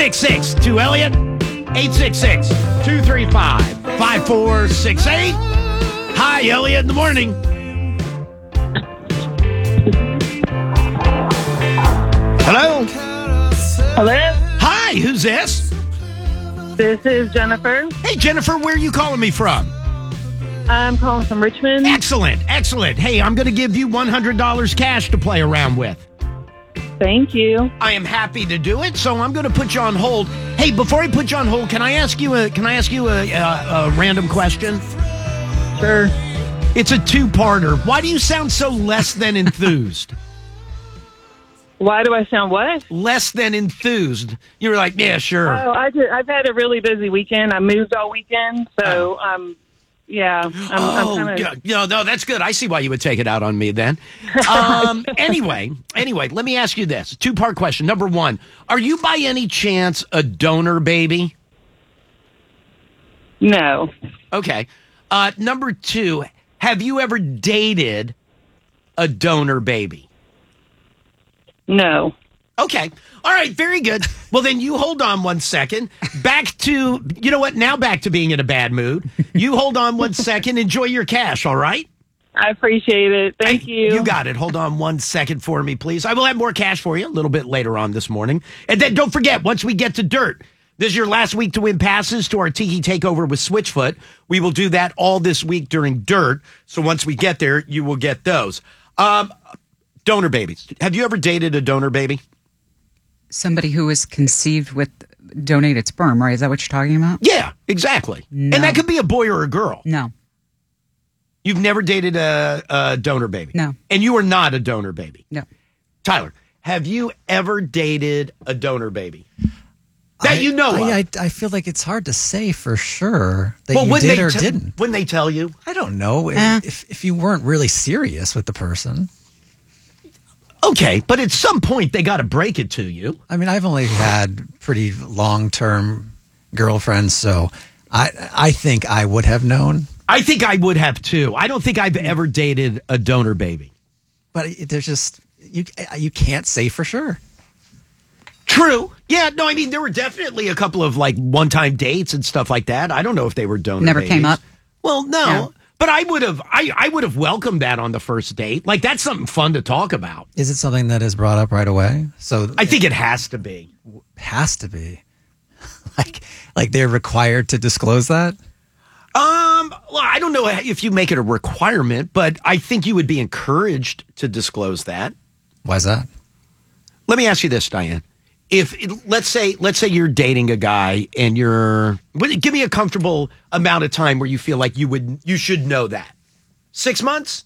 866 to Elliot. 866-235-5468. Hi, Elliot in the morning. Hello? Hello? Hi, who's this? This is Jennifer. Hey, Jennifer, where are you calling me from? I'm calling from Richmond. Excellent, excellent. Hey, I'm going to give you $100 cash to play around with. Thank you. I am happy to do it, so I'm going to put you on hold. Hey, before I put you on hold, can I ask you a random question? Sure. It's a two-parter. Why do you sound so less than enthused? Why do I sound what? Less than enthused. You were like, yeah, sure. Oh, I've had a really busy weekend. I moved all weekend, so yeah. I'm no, that's good. I see why you would take it out on me then. Anyway, let me ask you this. Two-part question. Number one, are you by any chance a donor baby? No. Okay. Number two, have you ever dated a donor baby? No. Okay. All right. Very good. Well, then you hold on one second. Back to, you know what? Now back to being in a bad mood. You hold on one second. Enjoy your cash. All right. I appreciate it. Thank you. You got it. Hold on one second for me, please. I will have more cash for you a little bit later on this morning. And then don't forget, once we get to dirt, this is your last week to win passes to our Tiki Takeover with Switchfoot. We will do that all this week during dirt. So once we get there, you will get those. Donor babies. Have you ever dated a donor baby? Somebody who was conceived with donated sperm, right? Is that what you're talking about? Yeah, exactly. No. And that could be a boy or a girl. No. You've never dated a donor baby? No. And you are not a donor baby? No. Tyler, have you ever dated a donor baby? That you know of? I feel like it's hard to say for sure that Well, you when did they or didn't. When they tell you? I don't know. If you weren't really serious with the person. Okay, but at some point they got to break it to you. I mean, I've only had pretty long-term girlfriends, so I think I would have known. I think I would have too. I don't think I've ever dated a donor baby. But there's just, you can't say for sure. True. Yeah, no, I mean, there were definitely a couple of like one-time dates and stuff like that. I don't know if they were donor Never babies. came up? Well, no. Yeah. But I would have welcomed that on the first date. Like, that's something fun to talk about. Is it something that is brought up right away? So I think it has to be. Has to be. like they're required to disclose that? Well, I don't know if you make it a requirement, but I think you would be encouraged to disclose that. Why is that? Let me ask you this, Diane. Let's say you're dating a guy and give me a comfortable amount of time where you feel like you should know that. 6 months?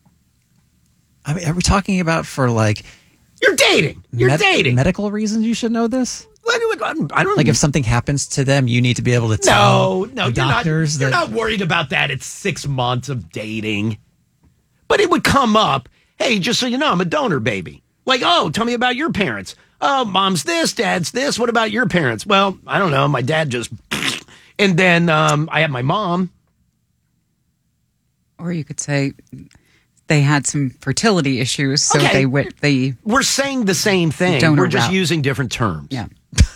I mean, are we talking about for like you're dating? You're dating. Medical reasons you should know this? I don't like if something happens to them, you need to be able to tell the doctors you're not worried about that. It's 6 months of dating. But it would come up, hey, just so you know, I'm a donor baby. Like, oh, tell me about your parents. Oh, mom's this, dad's this. What about your parents? Well, I don't know. My dad just... And then I have my mom. Or you could say they had some fertility issues, so Okay. they We're saying the same thing. Donor We're just route. using different terms. Yeah.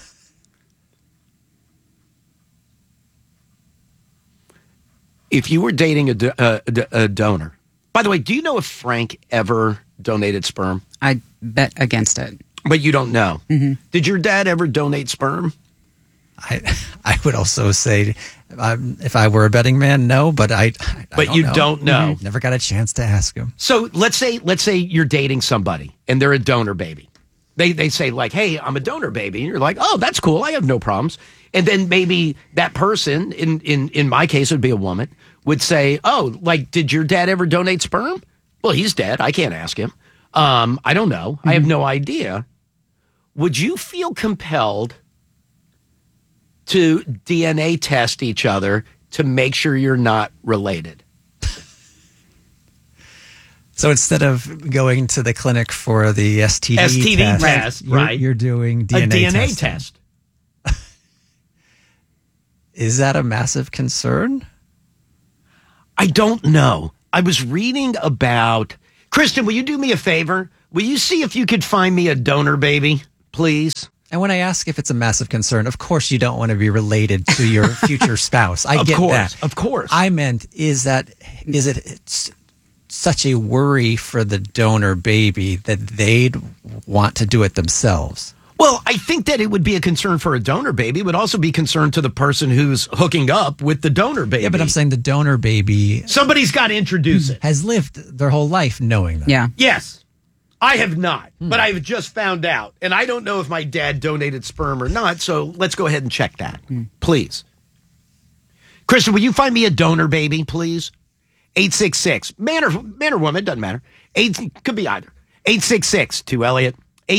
If you were dating a donor... By the way, do you know if Frank ever donated sperm? I bet against it. But you don't know. Mm-hmm. Did your dad ever donate sperm? I would also say, if I were a betting man, no. But I But you don't know. Never got a chance to ask him. So let's say you're dating somebody and they're a donor baby. They say like, hey, I'm a donor baby. And you're like, oh, that's cool. I have no problems. And then maybe that person, in my case, it would be a woman, would say, oh, like, did your dad ever donate sperm? Well, he's dead. I can't ask him. I don't know. I have no idea. Would you feel compelled to DNA test each other to make sure you're not related? So instead of going to the clinic for the STD test, right? You're doing A DNA DNA testing. test. Is that a massive concern? I don't know. I was reading about... Kristen, will you do me a favor? Will you see if you could find me a donor baby, please? And when I ask if it's a massive concern, of course you don't want to be related to your future spouse. I get that. Of course. I meant, is it such a worry for the donor baby that they'd want to do it themselves? Well, I think that it would be a concern for a donor baby. It would also be concern to the person who's hooking up with the donor baby. Yeah, but I'm saying the donor baby somebody's got to introduce it. has lived their whole life knowing that. Yeah. Yes. I have not, but I've just found out. And I don't know if my dad donated sperm or not, so let's go ahead and check that, please. Kristen, will you find me a donor baby, please? 866. Man or woman, doesn't matter. Could be either. 866-2-ELLIOT.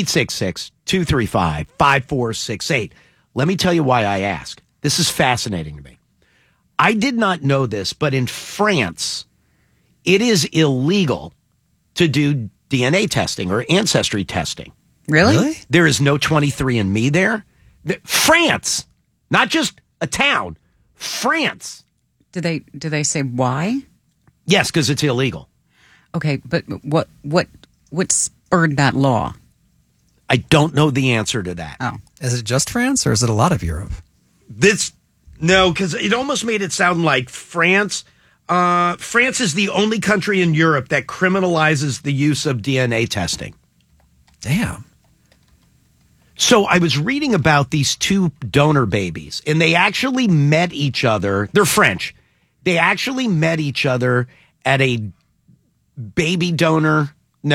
866-235-5468. Let me tell you why I ask. This is fascinating to me. I did not know this, but in France, it is illegal to do DNA testing or ancestry testing. Really? There is no 23andMe there. France, not just a town, France. Do they say why? Yes, because it's illegal. Okay, but what spurred that law? I don't know the answer to that. Oh. Is it just France or is it a lot of Europe? No, because it almost made it sound like France. France is the only country in Europe that criminalizes the use of DNA testing. Damn. So I was reading about these two donor babies, and they actually met each other. They're French. They actually met each other at a donor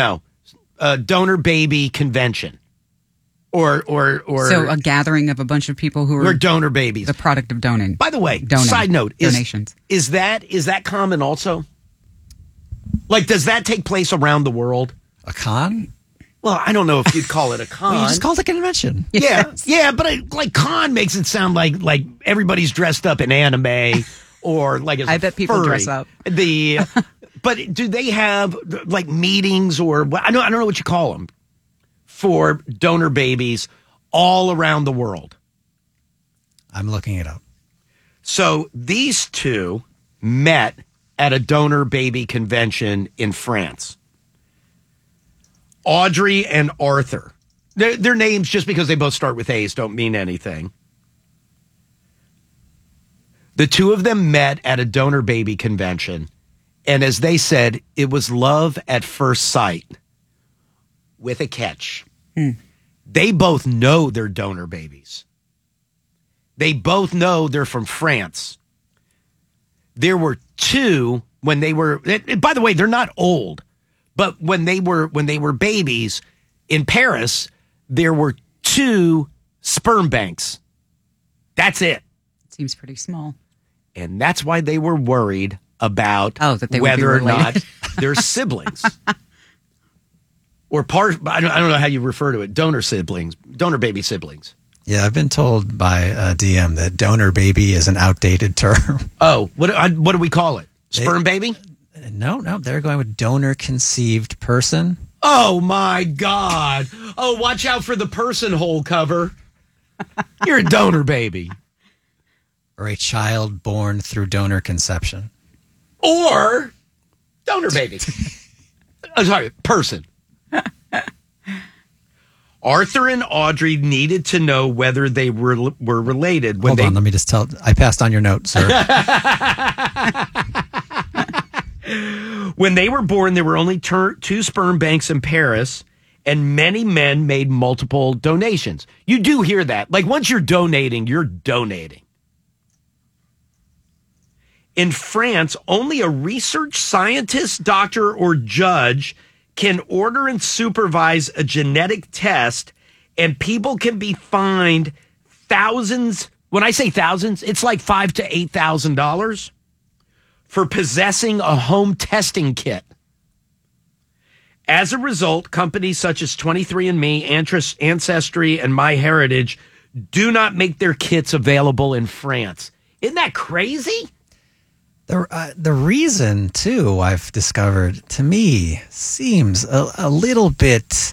baby convention. Or So a gathering of a bunch of people who are are donor babies. the product of donating. By the way, Donating. side note, Donations. is that common also? Like, does that take place around the world? A con? Well, I don't know if you'd call it a con. Well, you just called it a convention. Yeah, but like con makes it sound like everybody's dressed up in anime or like as I bet people furry. dress up. But do they have like meetings or I don't know what you call them for donor babies all around the world? I'm looking it up. So these two met at a donor baby convention in France. Audrey and Arthur. Their names, just because they both start with A's, don't mean anything. The two of them met at a donor baby convention, and as they said, it was love at first sight with a catch. They both know they're donor babies. They both know they're from France. There were two when they were, by the way, they're not old, but when they were babies in Paris, there were two sperm banks. That's it. Seems pretty small. And that's why they were worried about that they would be whether or not related. they're siblings. Or I don't know how you refer to it, donor baby siblings. Yeah, I've been told by a DM that donor baby is an outdated term. Oh, what do we call it? Sperm baby? No, they're going with donor conceived person. Oh, my God. Oh, watch out for the person hole cover. You're a donor baby. Or a child born through donor conception. Or donor baby. Oh, sorry, person. Arthur and Audrey needed to know whether they were related. Hold on, let me just tell. I passed on your note, sir. When they were born, there were only two sperm banks in Paris, and many men made multiple donations. You do hear that. Like, once you're donating, you're donating. In France, only a research scientist, doctor, or judge can order and supervise a genetic test, and people can be fined thousands. When I say thousands, it's like $5,000 to $8,000 for possessing a home testing kit. As a result, companies such as 23andMe, Ancestry, and MyHeritage do not make their kits available in France. Isn't that crazy? The reason, too, I've discovered, to me, seems a little bit,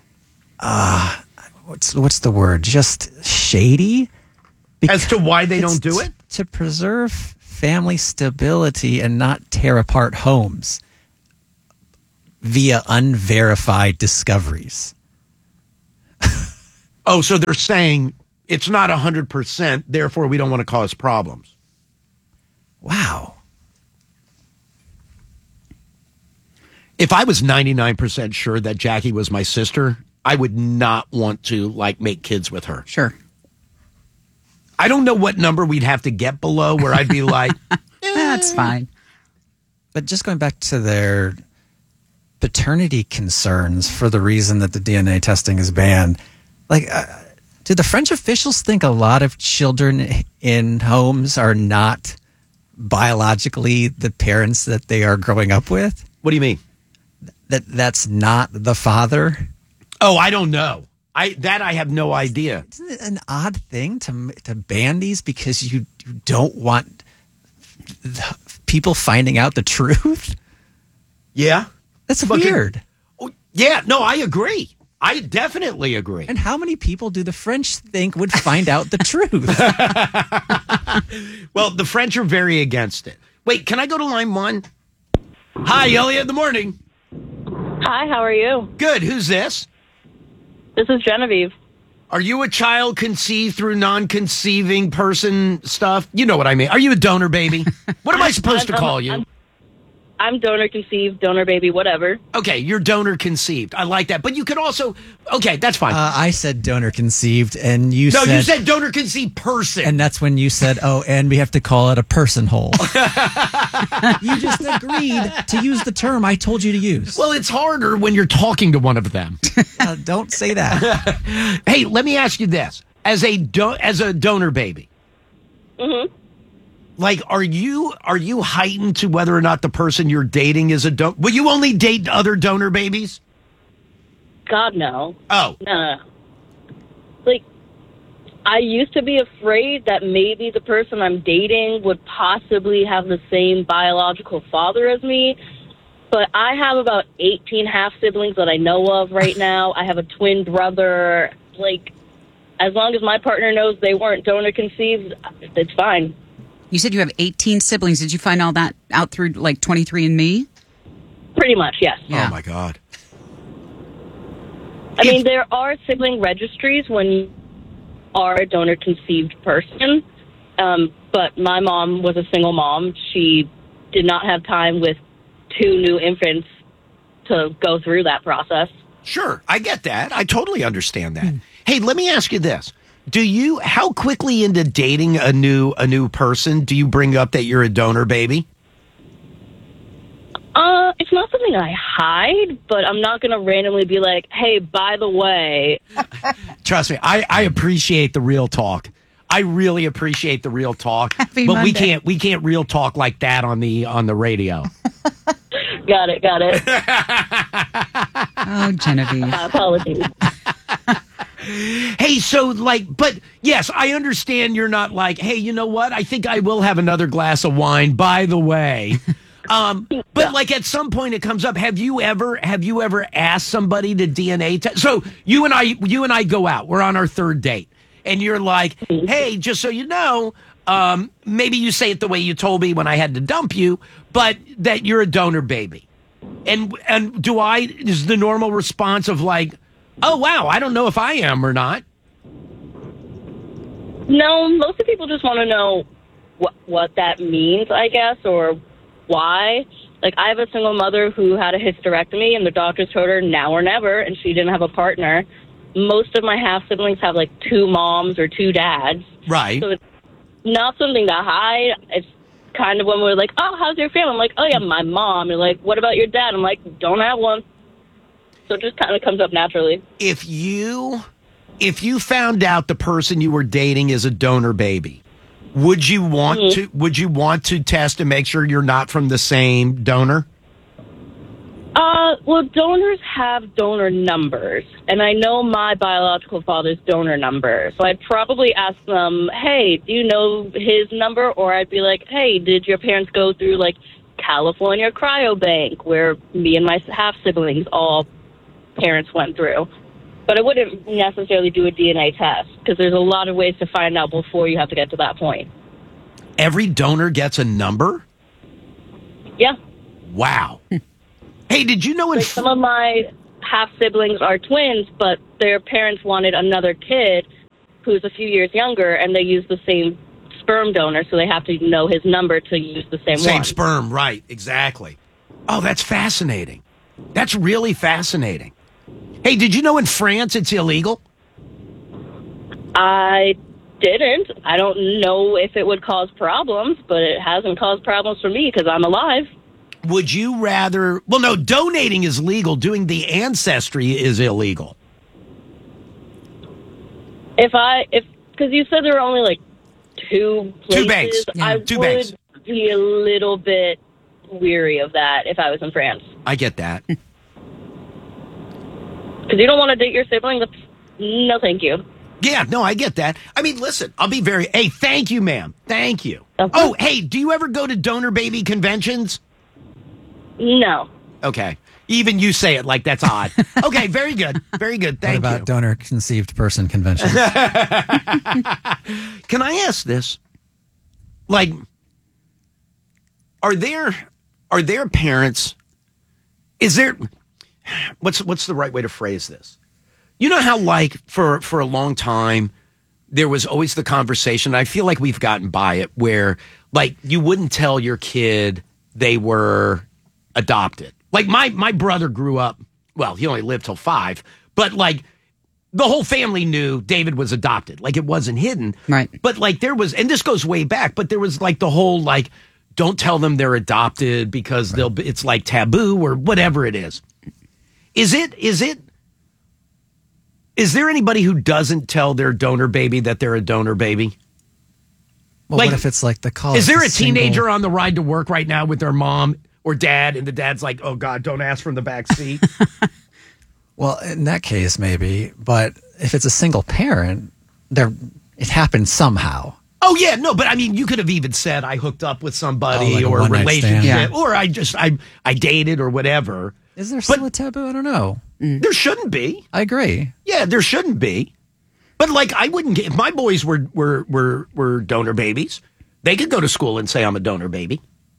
what's the word? Just shady? As to why they don't do it? To preserve family stability and not tear apart homes via unverified discoveries. Oh, so they're saying it's not 100%, therefore we don't want to cause problems. Wow. If I was 99% sure that Jackie was my sister, I would not want to make kids with her. Sure. I don't know what number we'd have to get below where I'd be like, That's fine. But just going back to their paternity concerns for the reason that the DNA testing is banned, do the French officials think a lot of children in homes are not biologically the parents that they are growing up with? what do you mean? That's not the father? Oh, I don't know. I have no idea. Isn't it an odd thing to ban these because you don't want people finding out the truth? Yeah. That's But weird. Yeah, no, I agree. I definitely agree. And how many people do the French think would find out the truth? Well, the French are very against it. Wait, can I go to line 1? Hi, Elliot, in the morning. Hi, how are you? Good, who's this? This is Genevieve. Are you a child conceived through non-conceiving person stuff? You know what I mean. Are you a donor baby? What am I supposed to call you? I'm donor conceived, donor baby, whatever. Okay, you're donor conceived. I like that. But you could also... Okay, that's fine. I said donor conceived, and you said... No, you said donor conceived person. And that's when you said, and we have to call it a person hole. You just agreed to use the term I told you to use. Well, it's harder when you're talking to one of them. Don't say that. Hey, let me ask you this. As a donor baby, are you heightened to whether or not the person you're dating is a donor? Will you only date other donor babies? God, no. Oh. No. I used to be afraid that maybe the person I'm dating would possibly have the same biological father as me. But I have about 18 half-siblings that I know of right now. I have a twin brother. As long as my partner knows they weren't donor conceived, it's fine. You said you have 18 siblings. Did you find all that out through 23andMe? Pretty much, yes. Yeah. Oh, my God. I mean, there are sibling registries when you are a donor-conceived person, but my mom was a single mom. She did not have time with 2 new infants to go through that process. Sure, I get that. I totally understand that. Hey, let me ask you this. How quickly into dating a new person do you bring up that you're a donor baby? It's not something I hide, but I'm not going to randomly be like, hey, by the way. Trust me, I appreciate the real talk. I really appreciate the real talk. Happy but Monday. we can't real talk like that on the radio. Got it. Oh, Genevieve. Apologies. Hey, but yes, I understand you're not hey, you know what? I think I will have another glass of wine, by the way. But at some point it comes up. Have you ever asked somebody to DNA test? So you and I go out. We're on our 3rd date. And you're like, hey, just so you know, maybe you say it the way you told me when I had to dump you, but that you're a donor baby. And is the normal response of oh, wow, I don't know if I am or not? No, most of the people just want to know what that means, I guess, or why. I have a single mother who had a hysterectomy, and the doctors told her now or never, and she didn't have a partner. Most of my half-siblings have, 2 moms or 2 dads. Right. So it's not something to hide. It's kind of when we're like, oh, how's your family? I'm like, oh, yeah, my mom. You're like, what about your dad? I'm like, don't have one. So it just kind of comes up naturally. If you found out the person you were dating is a donor baby, would you want to test and make sure you're not from the same donor? Well, donors have donor numbers, and I know my biological father's donor number. So I'd probably ask them, hey, do you know his number? Or I'd be like, hey, did your parents go through California Cryobank, where me and my half-siblings all parents went through? But I wouldn't necessarily do a DNA test because there's a lot of ways to find out before you have to get to that point. Every donor gets a number? Yeah. Wow. Hey, did you know Some of my half siblings are twins, but their parents wanted another kid who's a few years younger, and they use the same sperm donor, so they have to know his number to use the same Same one. sperm, right, exactly. Oh, that's fascinating. That's really fascinating. Hey, did you know in France it's illegal? I didn't. I don't know if it would cause problems, but it hasn't caused problems for me because I'm alive. Would you rather... Well, no, donating is legal. Doing the ancestry is illegal. Because you said there were only like two places. Two banks. Yeah. I Two would banks. be a little bit weary of that if I was in France. I get that. Because you don't want to date your sibling. No, thank you. Yeah, no, I get that. I mean, listen, I'll be very... Hey, thank you, ma'am. Thank you. Okay. Oh, hey, do you ever go to donor baby conventions? No. Okay. Even you say it like that's odd. Okay, very good. Very good. Thank what about you. donor conceived person convention? Can I ask this? Like, are there parents? Is there? What's the right way to phrase this? You know how, like, for a long time there was always the conversation. I feel like we've gotten by it where, like, you wouldn't tell your kid they were adopted. Like my brother grew up, well, he only lived till 5, but like the whole family knew David was adopted. Like it wasn't hidden. Right. But like there was, and this goes way back, but there was like the whole like, don't tell them they're adopted because it's like taboo or whatever it is. Is there anybody who doesn't tell their donor baby that they're a donor baby? Well, Like, what if it's like the call? Is there a teenager on the ride to work right now with their mom or dad, and the dad's like, oh, God, don't ask from the back seat? Well, in that case, maybe. But if it's a single parent, it happened somehow. Oh, yeah, no, but I mean, you could have even said I hooked up with somebody like a or a one-night relationship, stand. Yeah. or I dated or whatever. Is there still a taboo? I don't know. There shouldn't be. I agree. Yeah, there shouldn't be. But like, I wouldn't get, if my boys were donor babies, they could go to school and say I'm a donor baby.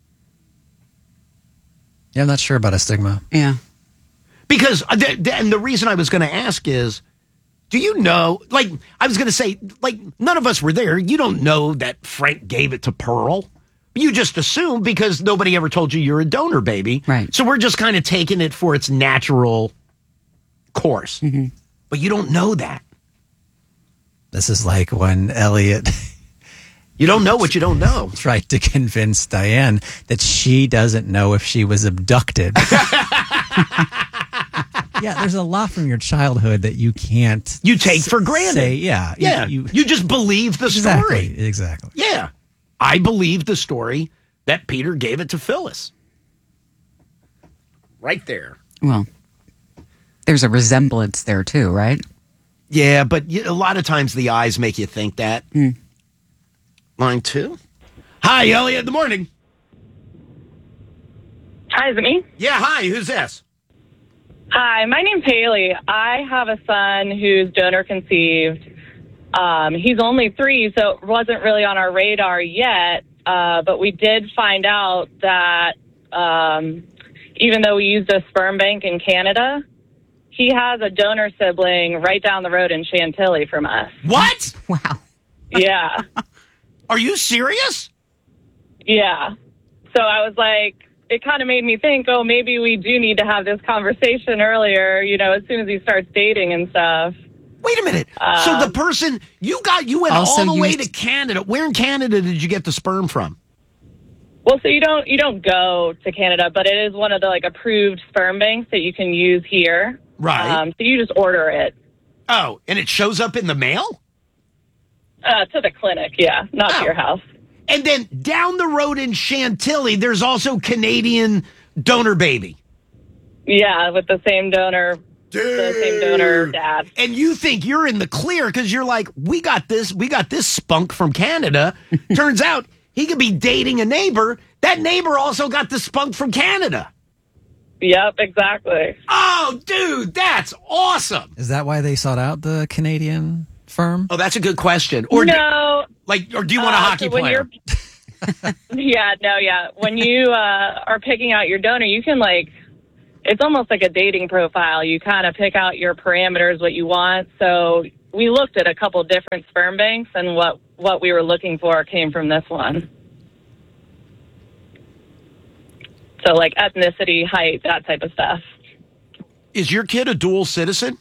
Yeah, I'm not sure about a stigma. Yeah. Because, and the reason I was going to ask is, do you know, like, I was going to say, like, none of us were there. You don't know that Frank gave it to Pearl. You just assume because nobody ever told you you're a donor baby. Right. So we're just kind of taking it for its natural course. Mm-hmm. But you don't know that. This is like when Elliot You don't know what you don't know. tried to convince Diane that she doesn't know if she was abducted. Yeah, there's a lot from your childhood that you can't... You take for granted. Say, yeah. Yeah. You just believe the exactly, story. Exactly. Yeah. I believe the story that Peter gave it to Phyllis. Right there. Well, there's a resemblance there too, right? Yeah, but a lot of times the eyes make you think that. Line 2. Hi, Elliot. Good morning. Hi, is it me? Yeah, hi. Who's this? Hi, my name's Haley. I have a son who's donor conceived. He's only 3, so it wasn't really on our radar yet. But we did find out that even though we used a sperm bank in Canada, he has a donor sibling right down the road in Chantilly from us. What? Wow. Yeah. Are you serious? Yeah. So I was like, it kind of made me think, oh, maybe we do need to have this conversation earlier, you know, as soon as he starts dating and stuff. Wait a minute. So the person, you went Also all the way used- to Canada. Where in Canada did you get the sperm from? Well, so you don't go to Canada, but it is one of the like approved sperm banks that you can use here. Right. So you just order it Oh, and it shows up in the mail? to the clinic, yeah, not Oh. to your house. And then down the road in Chantilly, there's also Canadian donor baby. Yeah, with the same donor, the same donor dad. And you think you're in the clear because you're like, we got this spunk from Canada. Turns out he could be dating a neighbor. That neighbor also got the spunk from Canada. Yep, exactly. Oh, dude, that's awesome. Is that why they sought out the Canadian firm? Oh, that's a good question. Or No. or do you want a hockey so when player? Yeah. When you are picking out your donor, you can it's almost like a dating profile. You kind of pick out your parameters, what you want. So we looked at a couple different sperm banks, and what we were looking for came from this one. So like ethnicity, height, that type of stuff. Is your kid a dual citizen?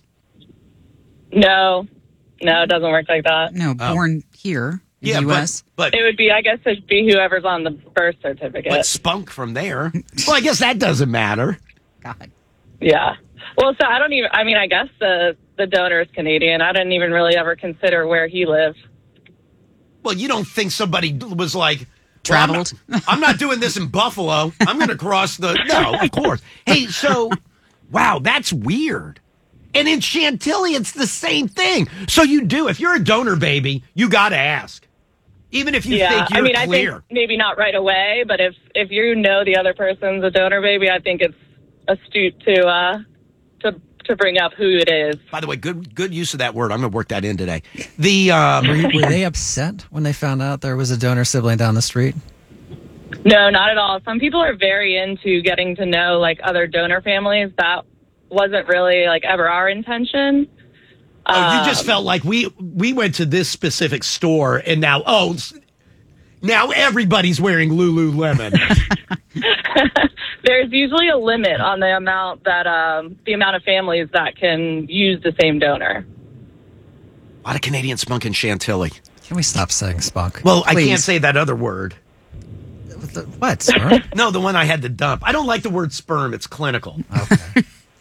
No, it doesn't work like that. No, born here in the U.S. But It would be, I guess, it'd be whoever's on the birth certificate. but spunk from there. Well, I guess that doesn't matter. God. Yeah. Well, so I guess the donor is Canadian. I didn't even really ever consider where he lived. Well, you don't think somebody was like, Traveled? well, I'm not doing this in Buffalo. I'm going to cross the... No, of course. Hey, so, wow, that's weird. And in Chantilly, it's the same thing. So you do. If you're a donor baby, you got to ask. Even if you think you're clear. I think maybe not right away, but if you know the other person's a donor baby, I think it's astute to bring up who it is. By the way, good use of that word. I'm going to work that in today. Were they upset when they found out there was a donor sibling down the street? No, not at all. Some people are very into getting to know like other donor families. That wasn't really like ever our intention. Oh, you just felt like we went to this specific store and now everybody's wearing Lululemon. There's usually a limit on the amount of families that can use the same donor. A lot of Canadian spunk in Chantilly. Can we stop saying spunk? Well, Please. I can't say that other word. What, sperm? No, the one I had to dump. I don't like the word sperm. It's clinical. Okay.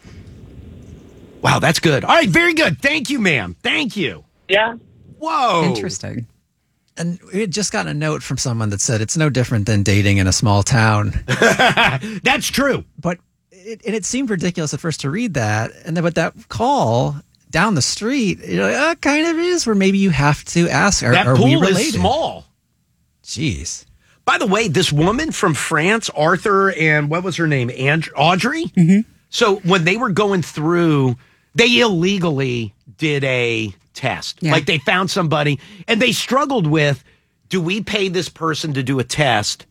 Wow, that's good. All right, very good. Thank you, ma'am. Thank you. Yeah. Whoa. Interesting. And we had just gotten a note from someone that said it's no different than dating in a small town. That's true. But it seemed ridiculous at first to read that. And then, but that call down the street, kind of is where maybe you have to ask, That are we pool related? is small. Jeez. By the way, this woman from France, Arthur, and what was her name? Audrey? Mm-hmm. So when they were going through, they illegally did a test. Yeah. Like they found somebody and they struggled with, do we pay this person to do a test,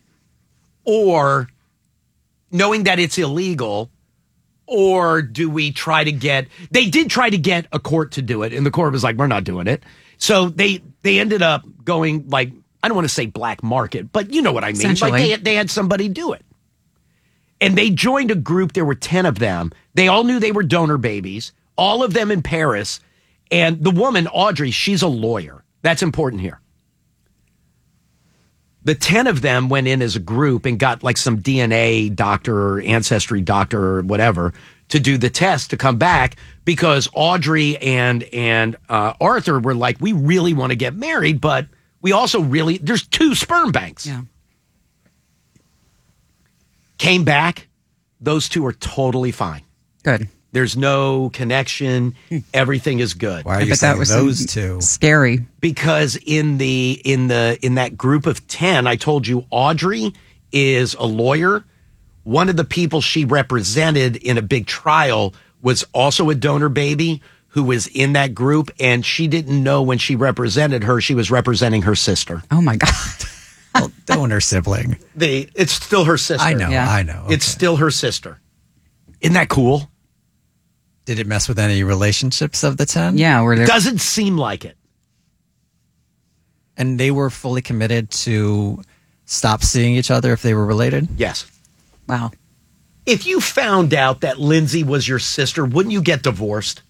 or knowing that it's illegal, or do we try to get, they did try to get a court to do it, and the court was like, we're not doing it. So they ended up going like, I don't want to say black market, but you know what I mean. Essentially. Like they had somebody do it. And they joined a group. There were 10 of them. They all knew they were donor babies, all of them in Paris. And the woman, Audrey, she's a lawyer. That's important here. The 10 of them went in as a group and got like some DNA doctor or ancestry doctor or whatever to do the test to come back, because Audrey and Arthur were like, we really want to get married, but we also really, there's 2 sperm banks. Yeah. Came back. Those 2 are totally fine. Good. There's no connection. Everything is good. Why are you But saying that was those two? Scary. Because in that group of 10, I told you Audrey is a lawyer. One of the people she represented in a big trial was also a donor baby who was in that group, and she didn't know when she represented her, she was representing her sister. Oh my God. Well, donor sibling. It's still her sister. I know. Yeah. I know. It's Okay. still her sister. Isn't that cool? Did it mess with any relationships of the 10? Yeah, where they're Doesn't seem like it. And they were fully committed to stop seeing each other if they were related? Yes. wow. If you found out that Lindsay was your sister, wouldn't you get divorced?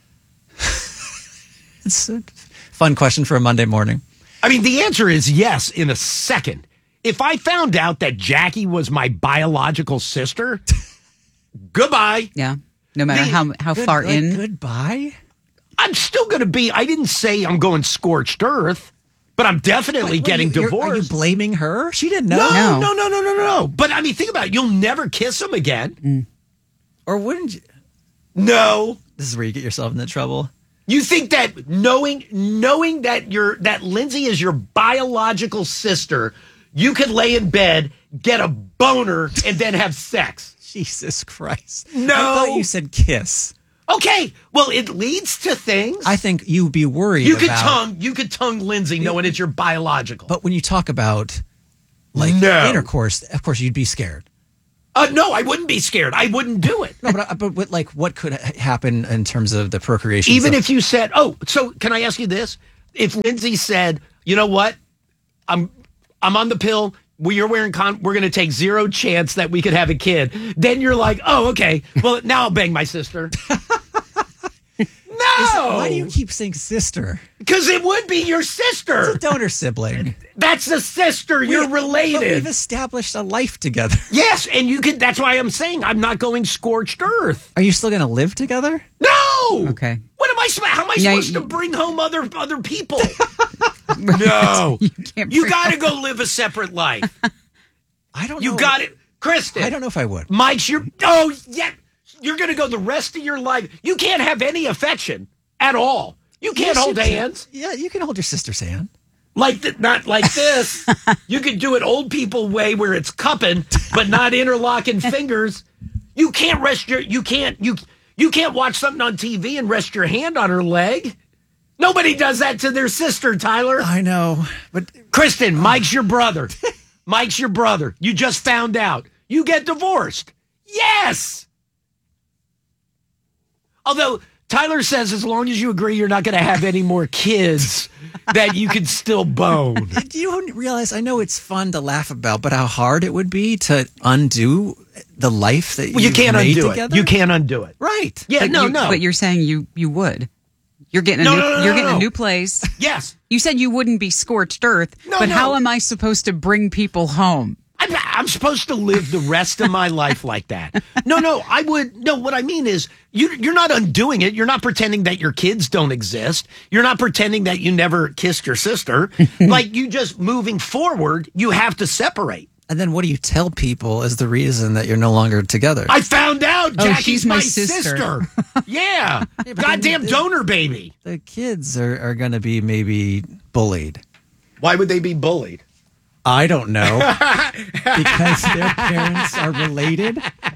It's a fun question for a Monday morning. I mean, the answer is yes in a second. If I found out that Jackie was my biological sister, goodbye. Yeah. No matter how far in. Goodbye? I'm still going to be, I didn't say I'm going scorched earth, but I'm definitely getting divorced. Are you blaming her? She didn't know. No. But I mean, think about it. You'll never kiss him again. Or wouldn't you? No. This is where you get yourself into trouble. You think that knowing that Lindsay is your biological sister, you could lay in bed, get a boner, and then have sex? Jesus Christ. No. I thought you said kiss. Okay, well, it leads to things. I think you'd be worried You about... could tongue Lindsay knowing it's your biological. But when you talk about like No. intercourse, of course you'd be scared. No, I wouldn't be scared. I wouldn't do it. No, but what could happen in terms of the procreation? Even if you said, so can I ask you this? If Lindsay said, you know what, I'm on the pill, you're wearing we're going to take zero chance that we could have a kid, then you're like, oh, okay, well, now I'll bang my sister. No! Why do you keep saying sister? Because it would be your sister. It's a donor sibling. That's a sister. You're related. But we've established a life together. Yes, and you could. That's why I'm saying I'm not going scorched earth. Are you still going to live together? No. Okay. What am I? How am I supposed to bring home other people? No. You got to go live a separate life. I don't know. You got it, Kristen. I don't know if I would. Mike's your. Yeah. You're going to go the rest of your life. You can't have any affection at all. You can't hold hands. Yeah, you can hold your sister's hand. Not like this. You can do it old people way where it's cupping, but not interlocking fingers. You can't you can't watch something on TV and rest your hand on her leg. Nobody does that to their sister, Tyler. I know, but Kristen, Mike's your brother. Mike's your brother. You just found out. You get divorced. Yes. Although Tyler says as long as you agree you're not going to have any more kids, that you can still bone. Do you realize, I know it's fun to laugh about, but how hard it would be to undo the life that you can't made undo together? it. You can't undo it. Right. Yeah, But no. But you're saying you would. You're getting a new place. Yes. You said you wouldn't be scorched earth, but how am I supposed to bring people home? I'm supposed to live the rest of my life like that. No, I would. No, what I mean is you're not undoing it. You're not pretending that your kids don't exist. You're not pretending that you never kissed your sister. Like you just moving forward, you have to separate. And then what do you tell people is the reason that you're no longer together? I found out Jackie's she's my sister. Yeah. Goddamn donor baby. The kids are going to be maybe bullied. Why would they be bullied? I don't know. Because their parents are related.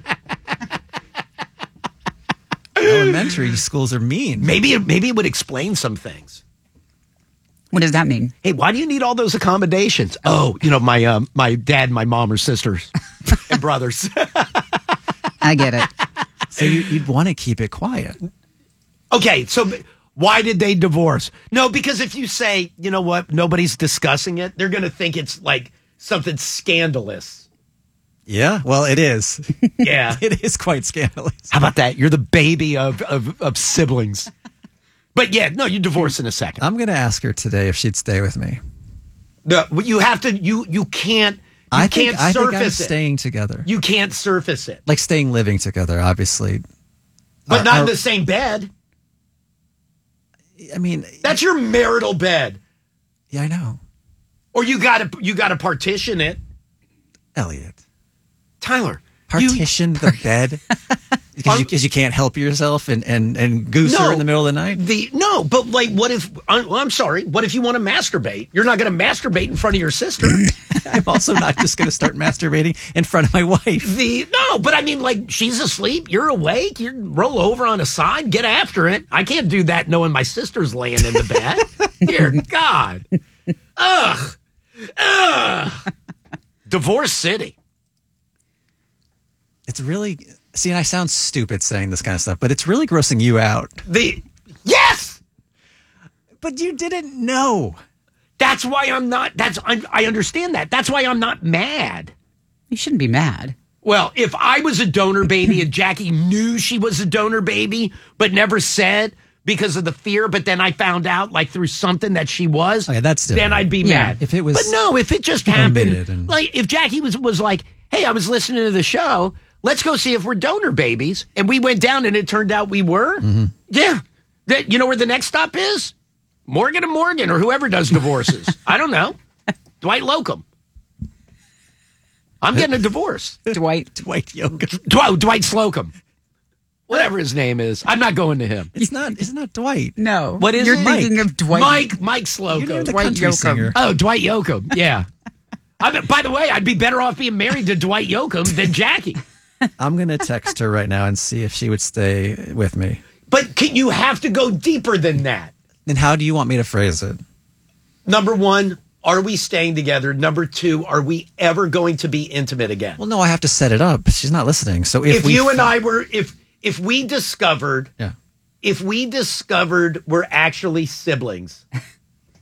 Elementary schools are mean. Maybe it would explain some things. What does that mean? Hey, why do you need all those accommodations? Oh, my dad and my mom are sisters and brothers. I get it. So you'd want to keep it quiet. Okay, so why did they divorce? No, because if you say, you know what, nobody's discussing it, they're going to think it's like something scandalous. Yeah, well, it is. Yeah. It is quite scandalous. How about that? You're the baby of siblings. But yeah, no, you divorce in a second. I'm going to ask her today if she'd stay with me. No, you have to, you can't, I can't think I'm surface it. staying together. You can't surface it. Like staying living together, obviously. But not in the same bed. I mean, that's your marital bed. Yeah, I know. Or you got to partition it. Elliot. Tyler. Partition the bed because you can't help yourself and goose her in the middle of the night? But like, what if, I'm sorry, what if you want to masturbate? You're not going to masturbate in front of your sister. I'm also not just going to start masturbating in front of my wife. But I mean, like, she's asleep, you're awake, you roll over on a side, get after it. I can't do that knowing my sister's laying in the bed. Dear God. Ugh. Divorce City. It's really, see, and I sound stupid saying this kind of stuff, but it's really grossing you out. Yes! But you didn't know. That's why I'm not, I understand that. That's why I'm not mad. You shouldn't be mad. Well, if I was a donor baby and Jackie knew she was a donor baby, but never said because of the fear, but then I found out like through something that she was, okay, that's different. Then I'd be mad. If it was, but no, if it just happened, like if Jackie was like, hey, I was listening to the show, let's go see if we're donor babies. And we went down and it turned out we were. Mm-hmm. Yeah. You know where the next stop is? Morgan & Morgan or whoever does divorces. I don't know. Dwight Slocum. I'm getting a divorce. Dwight Yoakam. Dwight Slocum. Whatever his name is. I'm not going to him. It's not Dwight. No. What is You're it? thinking of Dwight. Mike Slocum. You're the Dwight country Yoakam. singer. Oh, Dwight Yoakam. Yeah. By the way, I'd be better off being married to Dwight Yoakam than Jackie. I'm going to text her right now and see if she would stay with me. But you have to go deeper than that. Then how do you want me to phrase it? Number one, are we staying together? Number 2, are we ever going to be intimate again? Well, no, I have to set it up. She's not listening. So if you and I were, if we discovered yeah. if we discovered we're actually siblings